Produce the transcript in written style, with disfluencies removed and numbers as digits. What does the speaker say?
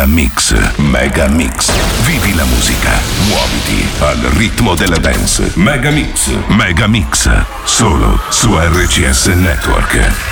Mega Mix. Mega Mix. Vivi la musica. Muoviti al ritmo della dance. Mega Mix. Mega Mix. Solo su RCS Network.